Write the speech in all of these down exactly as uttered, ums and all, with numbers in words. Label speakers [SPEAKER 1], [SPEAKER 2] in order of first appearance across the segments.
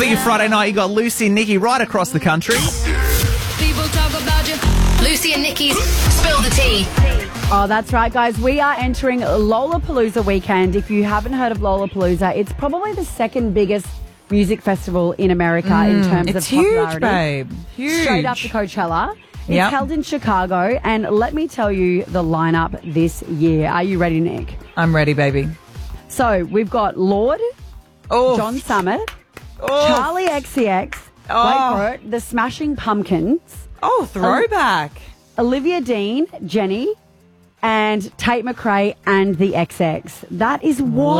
[SPEAKER 1] For your Friday night, you got Lucy and Nikki right across the country.
[SPEAKER 2] People talk about you. Lucy and Nikki's Spill the Tea.
[SPEAKER 3] Oh, that's right, guys. We are entering Lollapalooza weekend. If you haven't heard of Lollapalooza, it's probably the second biggest music festival in America mm, in terms
[SPEAKER 4] it's
[SPEAKER 3] of popularity.
[SPEAKER 4] Huge, babe. Huge.
[SPEAKER 3] Straight after Coachella. It's
[SPEAKER 4] yep.
[SPEAKER 3] held in Chicago, and let me tell you the lineup this year. Are you ready, Nick?
[SPEAKER 4] I'm ready, baby.
[SPEAKER 3] So we've got Lorde,
[SPEAKER 4] Oof.
[SPEAKER 3] John Summit,
[SPEAKER 4] Oof.
[SPEAKER 3] Charlie X C X,
[SPEAKER 4] oh.
[SPEAKER 3] wait for it, the Smashing Pumpkins.
[SPEAKER 4] Oh, throwback.
[SPEAKER 3] Olivia Dean, Jenny, and Tate McRae and the X X. That is wild.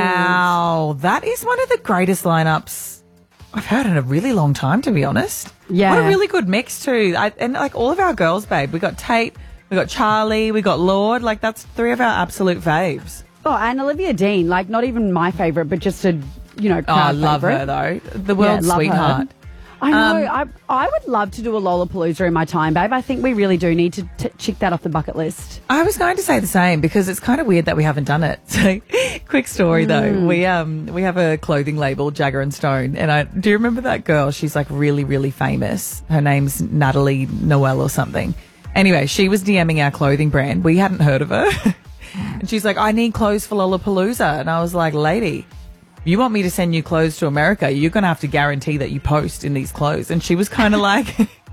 [SPEAKER 4] Wow. That is one of the greatest lineups I've heard in a really long time, to be honest.
[SPEAKER 3] Yeah.
[SPEAKER 4] What a really good mix, too. I, and, like, all of our girls, babe. We got Tate, we got Charlie, we got Lorde. Like, that's three of our absolute faves.
[SPEAKER 3] Oh, and Olivia Dean, like, not even my favourite, but just a, you know, crowd
[SPEAKER 4] Oh, I love
[SPEAKER 3] favourite.
[SPEAKER 4] her, though. The world's
[SPEAKER 3] yeah,
[SPEAKER 4] sweetheart.
[SPEAKER 3] Her. I know.
[SPEAKER 4] Um,
[SPEAKER 3] I I would love to do a Lollapalooza in my time, babe. I think we really do need to t- check that off the bucket list.
[SPEAKER 4] I was going to say the same because it's kind of weird that we haven't done it. So, quick story though,
[SPEAKER 3] Mm.
[SPEAKER 4] we um we have a clothing label, Jagger and Stone, and I do you remember that girl? She's like really really famous. Her name's Natalie Noel or something. Anyway, she was DMing our clothing brand. We hadn't heard of her, and she's like, "I need clothes for Lollapalooza," and I was like, "Lady, you want me to send you clothes to America, you're going to have to guarantee that you post in these clothes." And she was kind of like,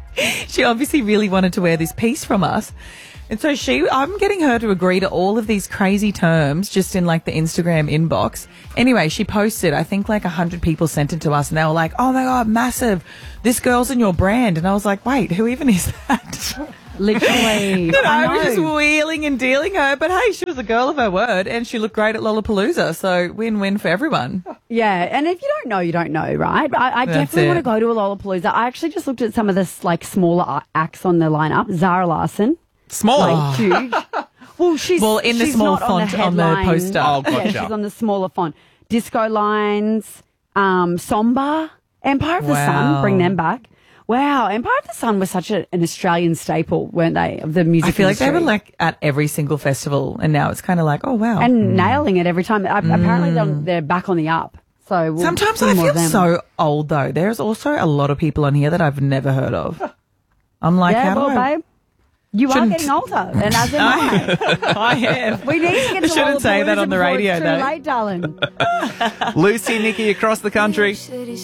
[SPEAKER 4] she obviously really wanted to wear this piece from us. And so she, I'm getting her to agree to all of these crazy terms just in like the Instagram inbox. Anyway, she posted, I think like a hundred people sent it to us and they were like, "Oh my God, massive. This girl's in your brand." And I was like, wait, who even is that?
[SPEAKER 3] Literally.
[SPEAKER 4] You know,
[SPEAKER 3] I
[SPEAKER 4] I was
[SPEAKER 3] know.
[SPEAKER 4] just wheeling and dealing her, but hey, she was a girl of her word and she looked great at Lollapalooza, so win-win for everyone.
[SPEAKER 3] Yeah, and if you don't know, you don't know, right? I, I
[SPEAKER 4] That's
[SPEAKER 3] definitely
[SPEAKER 4] it.
[SPEAKER 3] want to go to a Lollapalooza. I actually just looked at some of this like smaller a- acts on the lineup. Zara Larsson,
[SPEAKER 1] Small.
[SPEAKER 3] like huge. Well, she's
[SPEAKER 4] Well, in the
[SPEAKER 3] she's
[SPEAKER 4] small
[SPEAKER 3] not
[SPEAKER 4] font
[SPEAKER 3] on
[SPEAKER 4] on
[SPEAKER 3] the,
[SPEAKER 4] the
[SPEAKER 3] headline.
[SPEAKER 4] poster.
[SPEAKER 1] Oh, gotcha.
[SPEAKER 3] Yeah, she's on the smaller font. Disco Lines, um, Somba, Empire of the Sun,
[SPEAKER 4] Wow.
[SPEAKER 3] bring them back. Wow, Empire of the Sun was such a, an Australian staple, weren't they, of the music
[SPEAKER 4] I feel like they
[SPEAKER 3] industry?
[SPEAKER 4] were like at every single festival and now it's kind of like, oh wow.
[SPEAKER 3] and nailing it every time. Uh, Apparently they're, they're back on the up. So we'll
[SPEAKER 4] Sometimes
[SPEAKER 3] see
[SPEAKER 4] I
[SPEAKER 3] more
[SPEAKER 4] feel
[SPEAKER 3] of them.
[SPEAKER 4] so old though. There's also a lot of people on here that I've never heard of. I'm like,
[SPEAKER 3] Yeah,
[SPEAKER 4] how do
[SPEAKER 3] well,
[SPEAKER 4] I?
[SPEAKER 3] babe, you are
[SPEAKER 4] Shouldn't-
[SPEAKER 3] getting older, and as am I.
[SPEAKER 4] I am.
[SPEAKER 3] We need to get
[SPEAKER 4] I
[SPEAKER 3] to
[SPEAKER 4] shouldn't say that
[SPEAKER 3] Lollapalooza
[SPEAKER 4] on the
[SPEAKER 3] before
[SPEAKER 4] radio
[SPEAKER 3] it's too
[SPEAKER 4] though.
[SPEAKER 3] late, darling.
[SPEAKER 1] Lucy and Nikki across the country.